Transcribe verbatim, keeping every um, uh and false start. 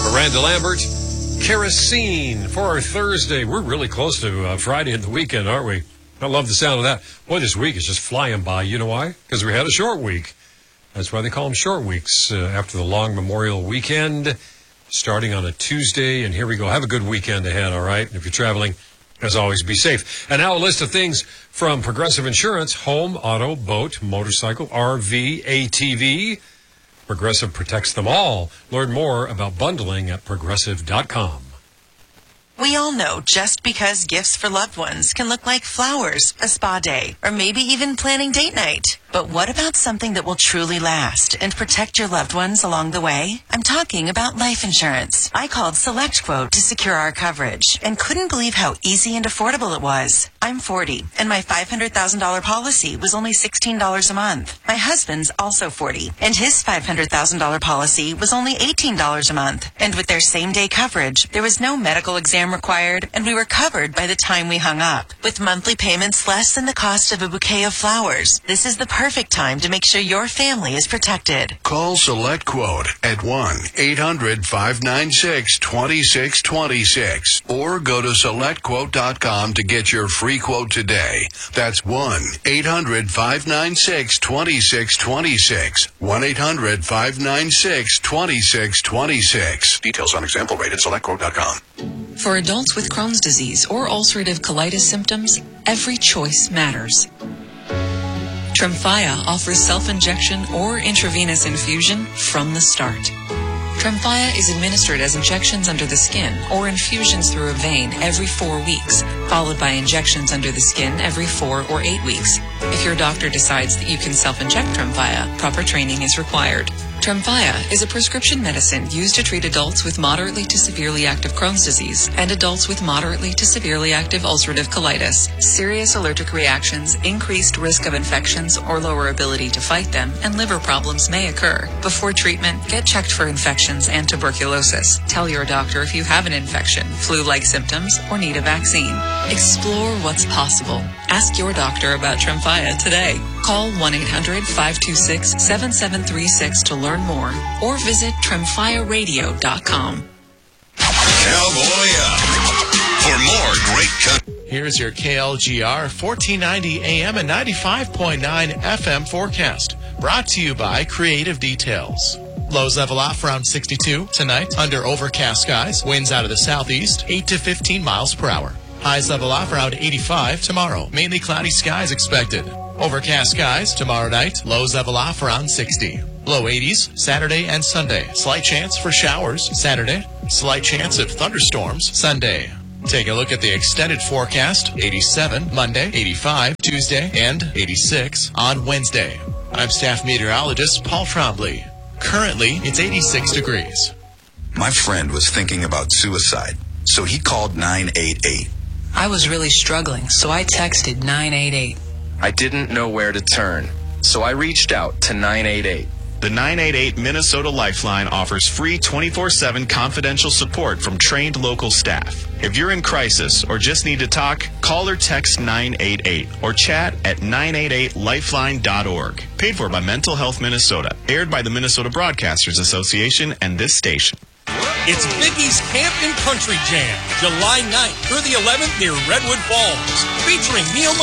Miranda Lambert, Kerosene for our Thursday. We're really close to uh, Friday and the weekend, aren't we? I love the sound of that. Boy, this week is just flying by. You know why? Because we had a short week. That's why they call them short weeks uh, after the long Memorial weekend, starting on a Tuesday. And here we go. Have a good weekend ahead, all right? If you're traveling, as always, be safe. And now a list of things from Progressive Insurance: home, auto, boat, motorcycle, R V, A T V. Progressive protects them all. Learn more about bundling at progressive dot com. We all know just because gifts for loved ones can look like flowers, a spa day, or maybe even planning date night. But what about something that will truly last and protect your loved ones along the way? I'm talking about life insurance. I called SelectQuote to secure our coverage and couldn't believe how easy and affordable it was. I'm forty, and my five hundred thousand dollars policy was only sixteen dollars a month. My husband's also forty, and his five hundred thousand dollars policy was only eighteen dollars a month. And with their same-day coverage, there was no medical exam required, and we were covered by the time we hung up. With monthly payments less than the cost of a bouquet of flowers, this is the perfect time to make sure your family is protected. Call SelectQuote at one eight hundred five nine six two six two six or go to select quote dot com to get your free quote today. That's one eight hundred five nine six two six two six. one eight hundred five nine six two six two six. Details on example rate at select quote dot com. For adults with Crohn's disease or ulcerative colitis symptoms, every choice matters. Tremfya offers self-injection or intravenous infusion from the start. Tremfya is administered as injections under the skin or infusions through a vein every four weeks, followed by injections under the skin every four or eight weeks. If your doctor decides that you can self-inject Tremfya, proper training is required. Tremfya is a prescription medicine used to treat adults with moderately to severely active Crohn's disease and adults with moderately to severely active ulcerative colitis. Serious allergic reactions, increased risk of infections or lower ability to fight them, and liver problems may occur. Before treatment, get checked for infections and tuberculosis. Tell your doctor if you have an infection, flu-like symptoms, or need a vaccine. Explore what's possible. Ask your doctor about Tremfya today. Call one eight hundred five two six seven seven three six to learn more, or visit tremfya radio dot com. Cowboy up for more great country. Here's your K L G R fourteen ninety A M and ninety-five point nine F M forecast, brought to you by Creative Details. Lows level off around sixty-two tonight under overcast skies. Winds out of the southeast, eight to fifteen miles per hour. Highs level off around eighty-five tomorrow. Mainly cloudy skies expected. Overcast skies tomorrow night. Lows level off around sixty. Low eighties Saturday and Sunday. Slight chance for showers Saturday. Slight chance of thunderstorms Sunday. Take a look at the extended forecast. eighty-seven Monday, eighty-five Tuesday, and eighty-six on Wednesday. I'm staff meteorologist Paul Trombley. Currently, it's eighty-six degrees. My friend was thinking about suicide, so he called nine eight eight. I was really struggling, so I texted nine eight eight. I didn't know where to turn, so I reached out to nine eight eight. The nine eight eight Minnesota Lifeline offers free twenty-four seven confidential support from trained local staff. If you're in crisis or just need to talk, call or text nine eight eight or chat at nine eight eight lifeline dot org. Paid for by Mental Health Minnesota. Aired by the Minnesota Broadcasters Association and this station. It's Biggie's Campin' Country Jam, July ninth through the eleventh near Redwood Falls, featuring Neil